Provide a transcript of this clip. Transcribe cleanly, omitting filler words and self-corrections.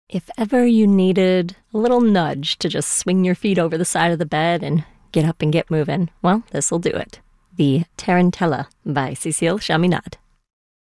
If ever you needed a little nudge to just swing your feet over the side of the bed and get up and get moving, well, this'll do it. The Tarantella by Cecile Chaminade.